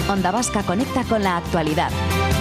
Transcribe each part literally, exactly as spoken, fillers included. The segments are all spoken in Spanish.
Onda Vasca conecta con la actualidad.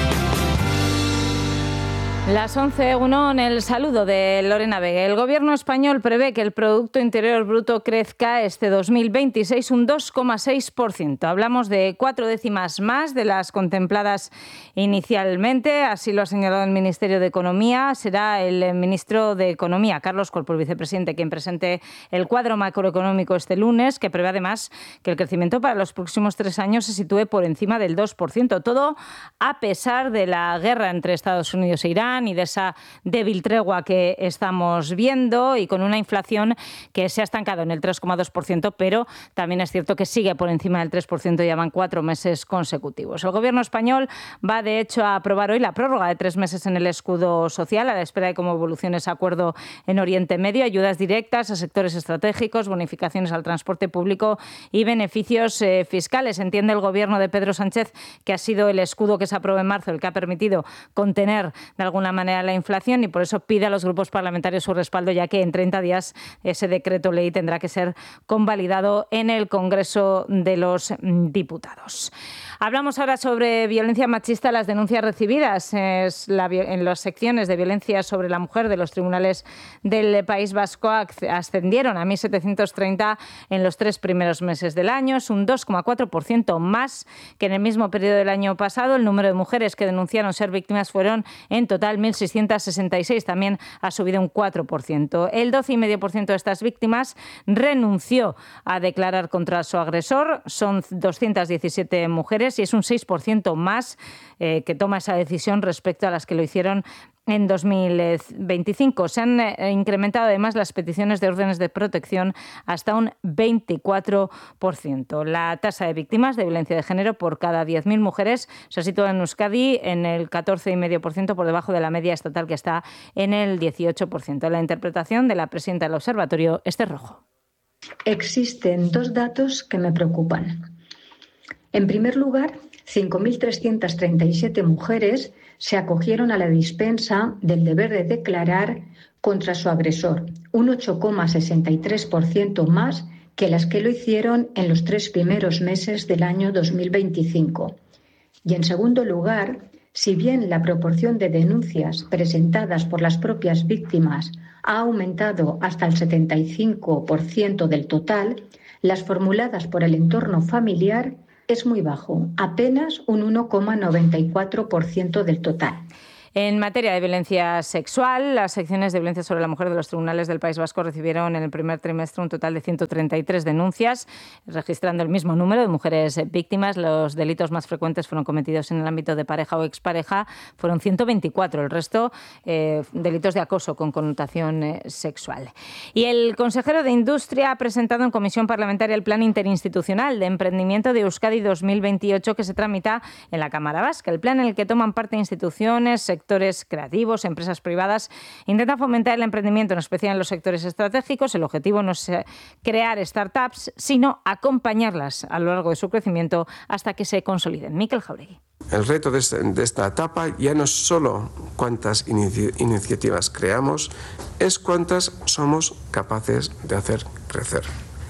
Las once, uno, en el saludo de Lorena Vega. El Gobierno español prevé que el Producto Interior Bruto crezca este dos mil veintiséis un dos coma seis por ciento. Hablamos de cuatro décimas más de las contempladas inicialmente. Así lo ha señalado el Ministerio de Economía. Será el ministro de Economía, Carlos Corpo, el vicepresidente, quien presente el cuadro macroeconómico este lunes, que prevé además que el crecimiento para los próximos tres años se sitúe por encima del dos por ciento. Todo a pesar de la guerra entre Estados Unidos e Irán y de esa débil tregua que estamos viendo, y con una inflación que se ha estancado en el tres coma dos por ciento, pero también es cierto que sigue por encima del tres por ciento, ya van cuatro meses consecutivos. El Gobierno español va, de hecho, a aprobar hoy la prórroga de tres meses en el escudo social, a la espera de cómo evolucione ese acuerdo en Oriente Medio, ayudas directas a sectores estratégicos, bonificaciones al transporte público y beneficios eh, fiscales. Entiende el Gobierno de Pedro Sánchez que ha sido el escudo que se aprobó en marzo el que ha permitido contener de alguna manera la inflación, y por eso pide a los grupos parlamentarios su respaldo, ya que en treinta días ese decreto ley tendrá que ser convalidado en el Congreso de los Diputados. Hablamos ahora sobre violencia machista. Las denuncias recibidas es la, en las secciones de violencia sobre la mujer de los tribunales del País Vasco ascendieron a mil setecientos treinta en los tres primeros meses del año. Es un dos coma cuatro por ciento más que en el mismo periodo del año pasado. El número de mujeres que denunciaron ser víctimas fueron en total mil seiscientos sesenta y seis. También ha subido un cuatro por ciento. El doce coma cinco por ciento de estas víctimas renunció a declarar contra su agresor. Son doscientas diecisiete mujeres y es un seis por ciento más eh, que toma esa decisión respecto a las que lo hicieron en dos mil veinticinco. Se han eh, incrementado además las peticiones de órdenes de protección hasta un veinticuatro por ciento. La tasa de víctimas de violencia de género por cada diez mil mujeres se sitúa en Euskadi en el catorce coma cinco por ciento, por debajo de la media estatal, que está en el dieciocho por ciento. La interpretación de la presidenta del Observatorio, Esther Rojo. Existen dos datos que me preocupan. En primer lugar, cinco mil trescientas treinta y siete mujeres se acogieron a la dispensa del deber de declarar contra su agresor, un ocho coma sesenta y tres por ciento más que las que lo hicieron en los tres primeros meses del año dos mil veinticinco. Y en segundo lugar, si bien la proporción de denuncias presentadas por las propias víctimas ha aumentado hasta el setenta y cinco por ciento del total, las formuladas por el entorno familiar es muy bajo, apenas un uno coma noventa y cuatro por ciento del total. En materia de violencia sexual, las secciones de violencia sobre la mujer de los tribunales del País Vasco recibieron en el primer trimestre un total de ciento treinta y tres denuncias, registrando el mismo número de mujeres víctimas. Los delitos más frecuentes fueron cometidos en el ámbito de pareja o expareja, fueron ciento veinticuatro. El resto, eh, delitos de acoso con connotación eh, sexual. Y el consejero de Industria ha presentado en comisión parlamentaria el Plan Interinstitucional de Emprendimiento de Euskadi dos mil veintiocho, que se tramita en la Cámara Vasca. El plan, en el que toman parte instituciones, sectores creativos, empresas privadas, intenta fomentar el emprendimiento, en especial en los sectores estratégicos. El objetivo no es crear startups, sino acompañarlas a lo largo de su crecimiento hasta que se consoliden. Mikel Jauregui. El reto de, este, de esta etapa ya no es solo cuántas inici- iniciativas creamos, es cuántas somos capaces de hacer crecer.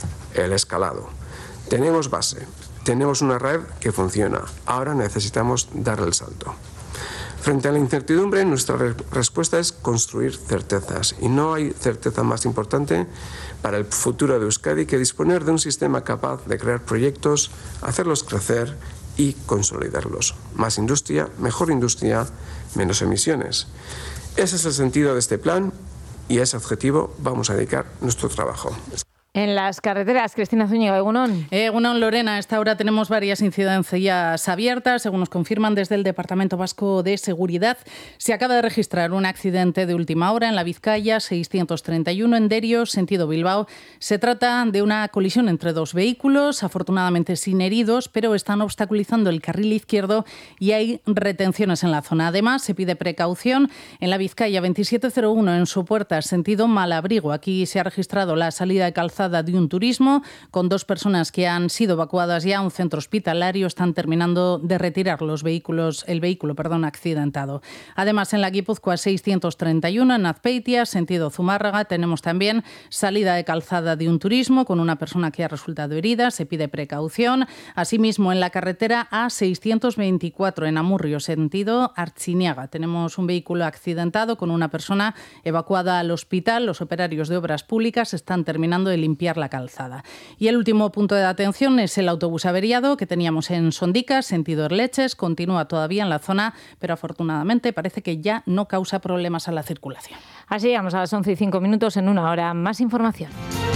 El escalado. Tenemos base, tenemos una red que funciona, ahora necesitamos dar el salto. Frente a la incertidumbre, nuestra re- respuesta es construir certezas, y no hay certeza más importante para el futuro de Euskadi que disponer de un sistema capaz de crear proyectos, hacerlos crecer y consolidarlos. Más industria, mejor industria, menos emisiones. Ese es el sentido de este plan, y a ese objetivo vamos a dedicar nuestro trabajo. En las carreteras, Cristina Zúñiga, Egunon. Egunon, Lorena, a esta hora tenemos varias incidencias abiertas. Según nos confirman desde el Departamento Vasco de Seguridad, se acaba de registrar un accidente de última hora en la Vizcaya seiscientos treinta y uno en Derio, sentido Bilbao. Se trata de una colisión entre dos vehículos, afortunadamente sin heridos, pero están obstaculizando el carril izquierdo y hay retenciones en la zona. Además, se pide precaución en la Vizcaya veintisiete cero uno en Sopuerta, sentido Malabrigo. Aquí se ha registrado la salida de calzada calzada de un turismo, con dos personas que han sido evacuadas ya a un centro hospitalario. Están terminando de retirar los vehículos, el vehículo perdón, accidentado. Además, en la Guipúzcoa seiscientos treinta y uno, en Azpeitia, sentido Zumárraga, tenemos también salida de calzada de un turismo con una persona que ha resultado herida. Se pide precaución. Asimismo, en la carretera A seiscientos veinticuatro, en Amurrio, sentido Artziniaga, tenemos un vehículo accidentado con una persona evacuada al hospital. Los operarios de obras públicas están terminando de limpiar la calzada. Y el último punto de atención es el autobús averiado que teníamos en Sondicas, sentido Erleches. Continúa todavía en la zona, pero afortunadamente parece que ya no causa problemas a la circulación. Así llegamos a las once y cinco minutos. En una hora más información.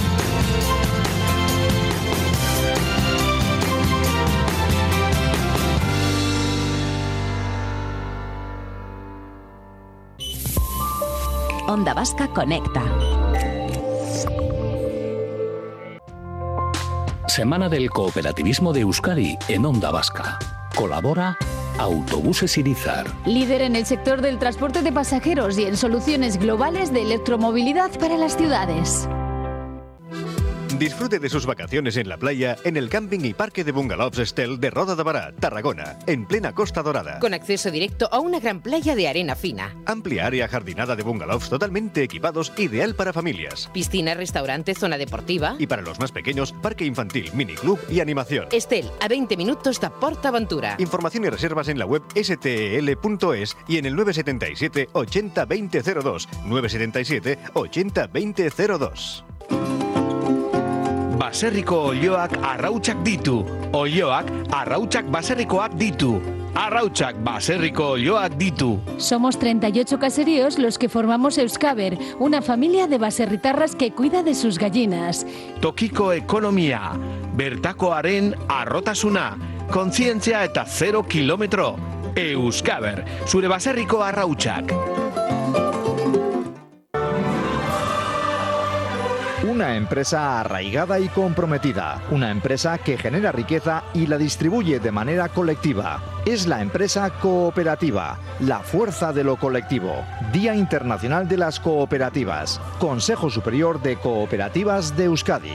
Onda Vasca Conecta. Semana del Cooperativismo de Euskadi en Onda Vasca. Colabora Autobuses Irizar. Líder en el sector del transporte de pasajeros y en soluciones globales de electromovilidad para las ciudades. Disfrute de sus vacaciones en la playa en el camping y parque de bungalows Estel de Roda de Bará, Tarragona, en plena Costa Dorada. Con acceso directo a una gran playa de arena fina. Amplia área jardinada de bungalows totalmente equipados, ideal para familias. Piscina, restaurante, zona deportiva. Y para los más pequeños, parque infantil, miniclub y animación. Estel, a veinte minutos de PortAventura. Información y reservas en la web ese te ele punto es y en el nueve setenta y siete ochenta veinte cero dos. nueve setenta y siete ochenta veinte cero dos. Baserriko olioak arrautsak ditu. Olioak arrautsak baserrikoak ditu. Arrautsak baserriko olioak ditu. Somos treinta y ocho caseríos los que formamos Euskaber, una familia de baserritarras que cuida de sus gallinas. Tokiko ekonomia, bertakoaren arrotasuna, kontzientzia eta zero kilometro. Euskaber, zure baserriko arrautsak. Una empresa arraigada y comprometida, una empresa que genera riqueza y la distribuye de manera colectiva. Es la empresa cooperativa, la fuerza de lo colectivo. Día Internacional de las Cooperativas. Consejo Superior de Cooperativas de Euskadi.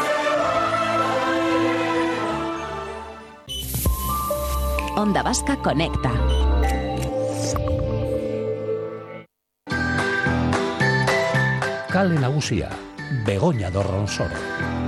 Onda Vasca Conecta. Kale Nagusia, Begoña Dorronsoro.